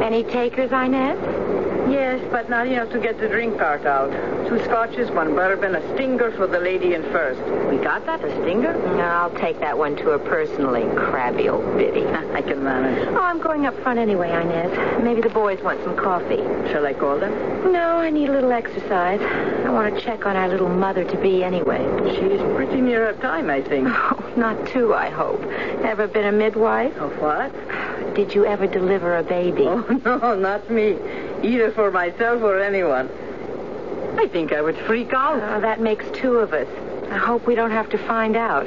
Any takers, Inez? Yes, but not enough to get the drink cart out. 2 scotches, 1 bourbon, a stinger for the lady in first. We got that, a stinger? No, I'll take that one to her personally, crabby old biddy. I can manage. Oh, I'm going up front anyway, Inez. Maybe the boys want some coffee. Shall I call them? No, I need a little exercise. I want to check on our little mother-to-be anyway. She's pretty near her time, I think. Oh, not too, I hope. Ever been a midwife? Of what? Did you ever deliver a baby? Oh, no, not me. Either for myself or anyone. I think I would freak out. Oh, that makes 2 of us. I hope we don't have to find out.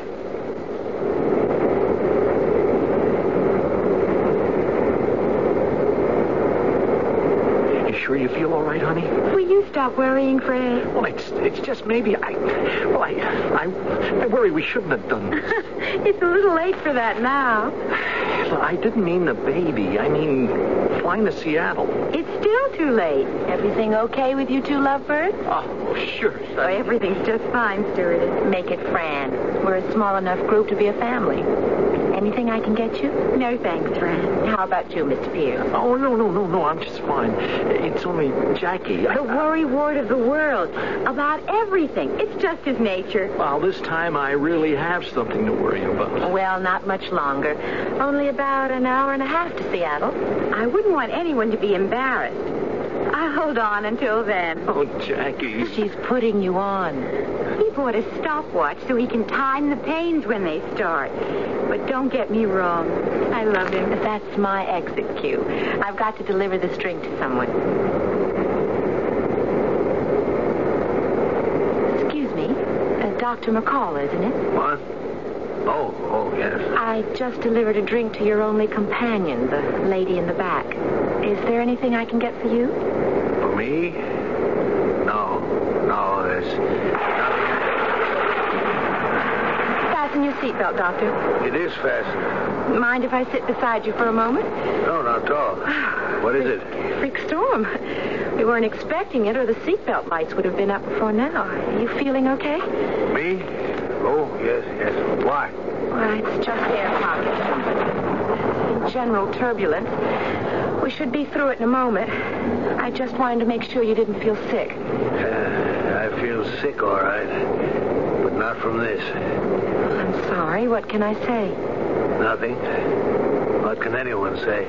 Sure you feel all right, honey? Will you stop worrying, Fred? Well, it's just maybe I worry we shouldn't have done this. It's a little late for that now. I didn't mean the baby. I mean flying to Seattle. It's still too late. Everything okay with you 2 lovebirds? Oh, sure. Oh, everything's just fine, stewardess. Make it Fran. We're a small enough group to be a family. Anything I can get you? No, thanks, Fran. How about you, Mr. Pierce? Oh, no. I'm just fine. It's only Jackie. The worry wart of the world. About everything. It's just his nature. Well, this time I really have something to worry about. Well, not much longer. Only about an hour and a half to Seattle. I wouldn't want anyone to be embarrassed. I'll hold on until then. Oh, Jackie. She's putting you on. He bought a stopwatch so he can time the pains when they start. But don't get me wrong. I love him. That's my exit cue. I've got to deliver this drink to someone. Excuse me. Dr. McCall, isn't it? What? Oh, yes. I just delivered a drink to your only companion, the lady in the back. Is there anything I can get for you? For me? No, there's nothing. Fasten your seatbelt, Doctor. It is fastened. Mind if I sit beside you for a moment? No, not at all. What is it? Freak storm. We weren't expecting it, or the seatbelt lights would have been up before now. Are you feeling okay? Me? Oh, yes. Why? Well, it's just air pockets. In general turbulence. We should be through it in a moment. I just wanted to make sure you didn't feel sick. I feel sick, all right. But not from this. I'm sorry. What can I say? Nothing. What can anyone say?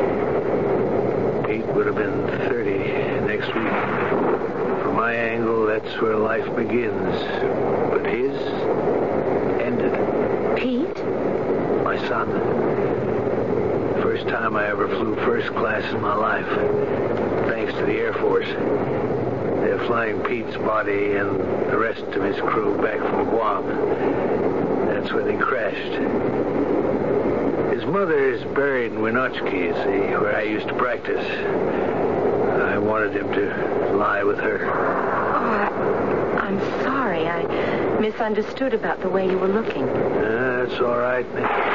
Pete would have been 30 next week. From my angle, that's where life begins. But his ended. Pete? My son. First time I ever flew first class in my life. Thanks to the Air Force. They're flying Pete's body and the rest of his crew back from Guam. That's where they crashed. His mother is buried in Winoochka, you see, where I used to practice. I wanted him to lie with her. Oh, I'm sorry. I misunderstood about the way you were looking. That's all right.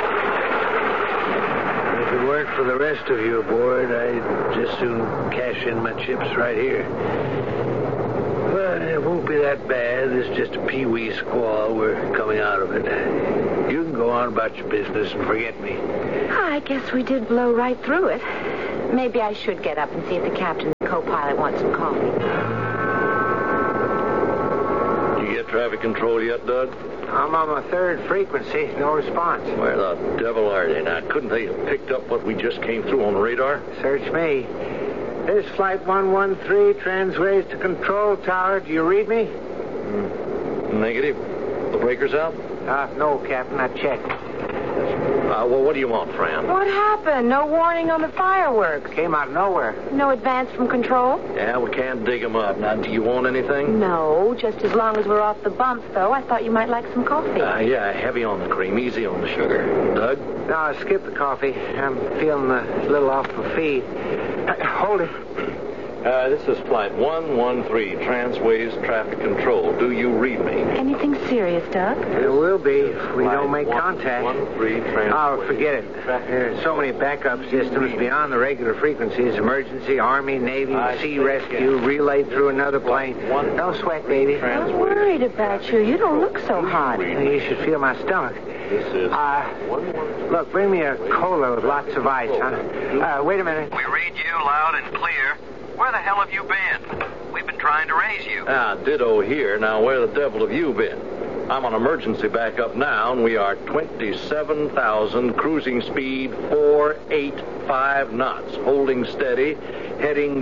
If it weren't for the rest of you aboard, I'd just soon cash in my chips right here. But it won't be that bad. It's just a pee-wee squall. We're coming out of it. You can go on about your business and forget me. I guess we did blow right through it. Maybe I should get up and see if the captain and co-pilot want some coffee. You get traffic control yet, Doug? I'm on my 3rd frequency. No response. Where the devil are they now? Couldn't they have picked up what we just came through on the radar? Search me. This Flight 113 transways to Control Tower. Do you read me? Negative. The breaker's out? No, Captain. I checked. Well, what do you want, Fran? What happened? No warning on the fireworks. Came out of nowhere. No advance from control? Yeah, we can't dig them up. Now, do you want anything? No, just as long as we're off the bumps, though. I thought you might like some coffee. Yeah, heavy on the cream, easy on the sugar. Doug? No, skip the coffee. I'm feeling a little off the feed. Hold it. This is Flight 113, Transways Traffic Control. Do you read me? Anything serious, Doug? There will be if we don't make contact. 113, Transways. Oh, forget it. There are so many backup systems beyond the regular frequencies. Emergency, Army, Navy, Sea Rescue, relayed through another plane. Don't sweat, baby. I'm worried about you. You don't look so hot. You should feel my stomach. This is Look, bring me a cola with lots of ice, huh? Wait a minute. We read you loud and clear. Where the hell have you been? We've been trying to raise you. Ditto here. Now, where the devil have you been? I'm on emergency backup now, and we are 27,000, cruising speed 485 knots, holding steady, heading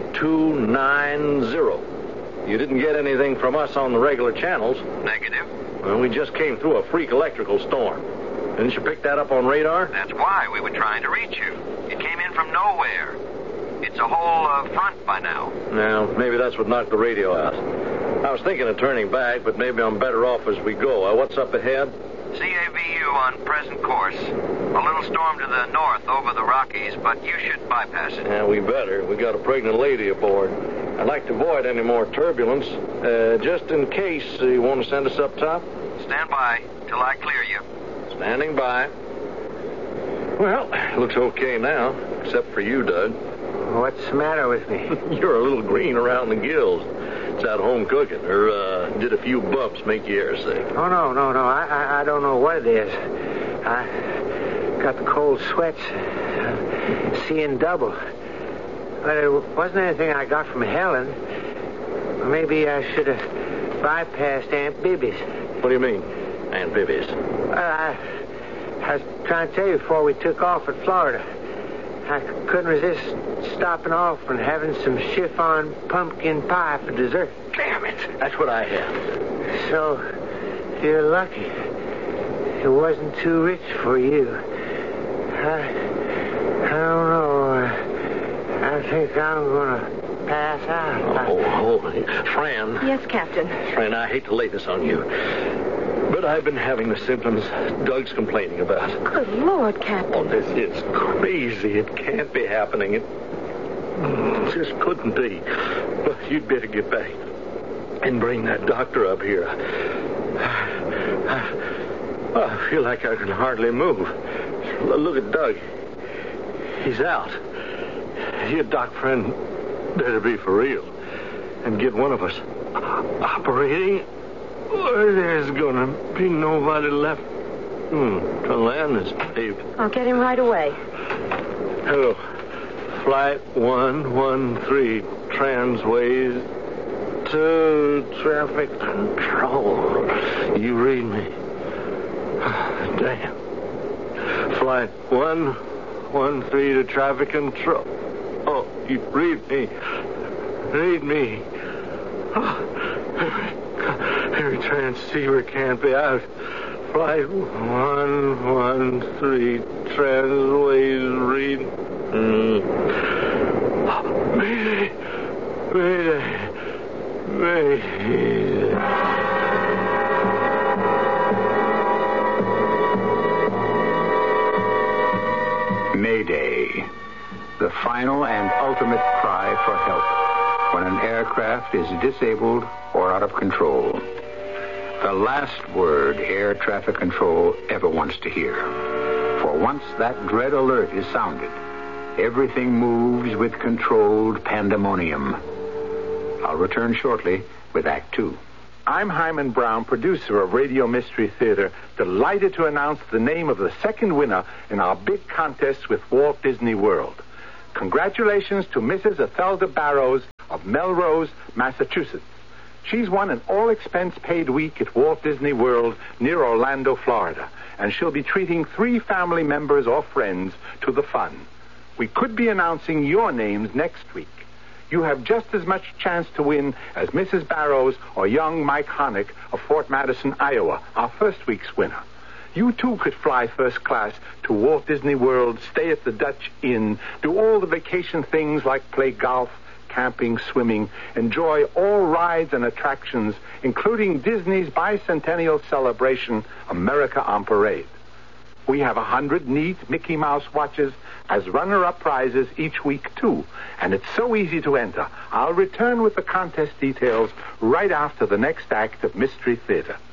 290. You didn't get anything from us on the regular channels. Negative. Well, we just came through a freak electrical storm. Didn't you pick that up on radar? That's why we were trying to reach you. It came in from nowhere. It's a whole front by now. Now, maybe that's what knocked the radio out. I was thinking of turning back, but maybe I'm better off as we go. What's up ahead? CAVU on present course. A little storm to the north over the Rockies, but you should bypass it. Yeah, we better. We got a pregnant lady aboard. I'd like to avoid any more turbulence. Just in case, you want to send us up top? Stand by till I clear you. Standing by. Well, looks okay now, except for you, Doug. What's the matter with me? You're a little green around the gills. It's at home cooking, or did a few bumps make you airsick? Oh, no. I don't know what it is. I got the cold sweats, seeing double. But it wasn't anything I got from Helen. Maybe I should have bypassed Aunt Bibby's. What do you mean, Aunt Bibby's? I was trying to tell you before we took off at Florida. I couldn't resist stopping off and having some chiffon pumpkin pie for dessert. Damn it! That's what I had. So, you're lucky. It wasn't too rich for you. I don't know. I think I'm going to pass out. Oh, Fran. Yes, Captain. Fran, I hate to lay this on you, but I've been having the symptoms Doug's complaining about. Good Lord, Captain. Oh, this is crazy. It can't be happening. It just couldn't be. But you'd better get back and bring that doctor up here. I feel like I can hardly move. Look at Doug. He's out. Your doc friend better be for real and get one of us operating, or there's gonna be nobody left to land this baby. I'll get him right away. Hello. Flight 113, Transways to traffic control. You read me? Damn. Flight 113 to traffic control. Oh, you read me. Read me. Oh, every transceiver can't be out. Flight 113, Transways, read. Mayday. Mayday. Mayday. Mayday. The final and ultimate cry for help when an aircraft is disabled or out of control. The last word air traffic control ever wants to hear. For once that dread alert is sounded, everything moves with controlled pandemonium. I'll return shortly with Act Two. I'm Hyman Brown, producer of Radio Mystery Theater, delighted to announce the name of the second winner in our big contest with Walt Disney World. Congratulations to Mrs. Ethelda Barrows of Melrose, Massachusetts. She's won an all-expense-paid week at Walt Disney World near Orlando, Florida, and she'll be treating 3 family members or friends to the fun. We could be announcing your names next week. You have just as much chance to win as Mrs. Barrows or young Mike Honick of Fort Madison, Iowa, our first week's winner. You, too, could fly first class to Walt Disney World, stay at the Dutch Inn, do all the vacation things like play golf, camping, swimming, enjoy all rides and attractions, including Disney's bicentennial celebration, America on Parade. We have 100 neat Mickey Mouse watches as runner-up prizes each week, too. And it's so easy to enter. I'll return with the contest details right after the next act of Mystery Theater.